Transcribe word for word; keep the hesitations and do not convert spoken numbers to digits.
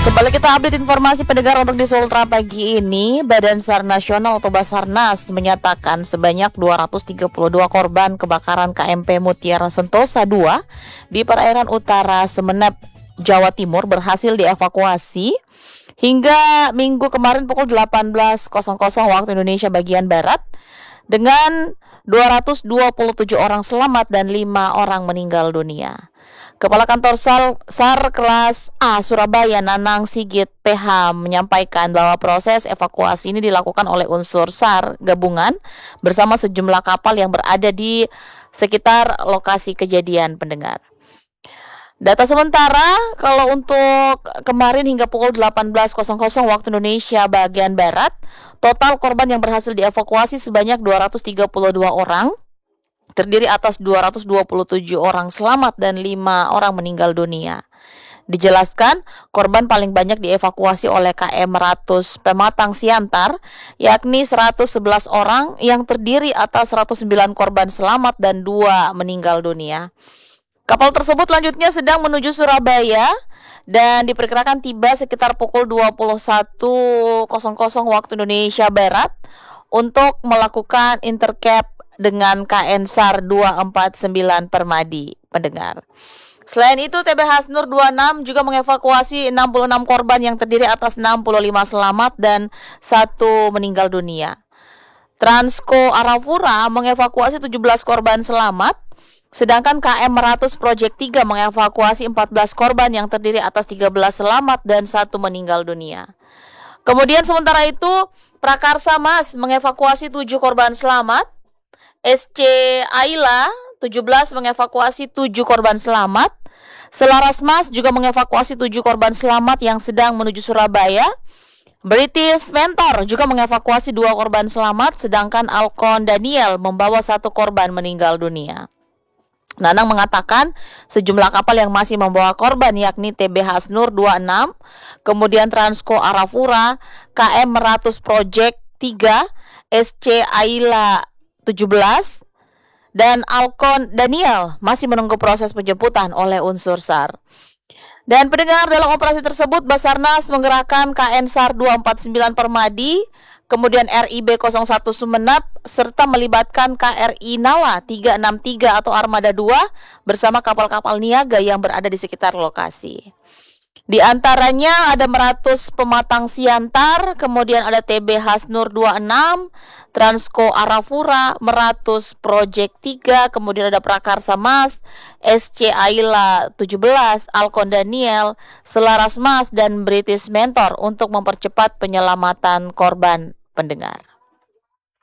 Kembali kita update informasi pendengar untuk di Sultra pagi ini. Badan SAR Nasional atau Basarnas menyatakan sebanyak dua ratus tiga puluh dua korban kebakaran K M P Mutiara Sentosa dua di perairan utara Semenep, Jawa Timur berhasil dievakuasi hingga Minggu kemarin pukul delapan belas waktu Indonesia bagian Barat, dengan dua ratus dua puluh tujuh orang selamat dan lima orang meninggal dunia. Kepala Kantor SAR Kelas A Surabaya, Nanang Sigit P H, menyampaikan bahwa proses evakuasi ini dilakukan oleh unsur SAR gabungan bersama sejumlah kapal yang berada di sekitar lokasi kejadian, pendengar. Data sementara, kalau untuk kemarin hingga pukul delapan belas waktu Indonesia bagian Barat, total korban yang berhasil dievakuasi sebanyak dua ratus tiga puluh dua orang, terdiri atas dua ratus dua puluh tujuh orang selamat dan lima orang meninggal dunia. Dijelaskan, korban paling banyak dievakuasi oleh K M Ratus Pematang Siantar, yakni seratus sebelas orang yang terdiri atas seratus sembilan korban selamat dan dua meninggal dunia. Kapal tersebut lanjutnya sedang menuju Surabaya dan diperkirakan tiba sekitar pukul dua puluh satu waktu Indonesia Barat untuk melakukan intercap dengan K N SAR dua empat sembilan Permadi, pendengar. Selain itu, T B Hasnur dua puluh enam juga mengevakuasi enam puluh enam korban yang terdiri atas enam puluh lima selamat dan satu meninggal dunia. Transco Arafura mengevakuasi tujuh belas korban selamat, sedangkan K M Meratus Project tiga mengevakuasi empat belas korban yang terdiri atas tiga belas selamat dan satu meninggal dunia. Kemudian sementara itu, Prakarsa Mas mengevakuasi tujuh korban selamat, S C Aila tujuh belas mengevakuasi tujuh korban selamat, Selaras Mas juga mengevakuasi tujuh korban selamat yang sedang menuju Surabaya, British Mentor juga mengevakuasi dua korban selamat, sedangkan Alcon Daniel membawa satu korban meninggal dunia. Nanang mengatakan sejumlah kapal yang masih membawa korban yakni T B Hasnur dua puluh enam, kemudian Transco Arafura, K M Meratus Project tiga, S C Aila tujuh belas, dan Alcon Daniel masih menunggu proses penjemputan oleh unsur SAR. Dan pendengar, dalam operasi tersebut Basarnas menggerakkan K N SAR dua empat sembilan Permadi, kemudian R I B nol satu Sumenep, serta melibatkan K R I Nala tiga enam tiga atau Armada dua bersama kapal-kapal niaga yang berada di sekitar lokasi. Di antaranya ada Meratus Pematang Siantar, kemudian ada T B Hasnur dua puluh enam, Transco Arafura, Meratus Project tiga, kemudian ada Prakarsa Mas, S C Aila tujuh belas, Alcon Daniel, Selaras Mas, dan British Mentor untuk mempercepat penyelamatan korban, pendengar.